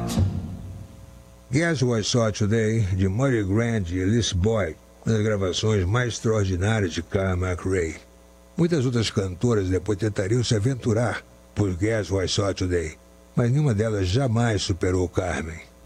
Guess What I Saw Today, de Murray Grant e Alice Boyd, uma das gravações mais extraordinárias de Carmen McRae. Muitas outras cantoras depois tentariam se aventurar por Guess What I Saw Today, mas nenhuma delas jamais superou Carmen.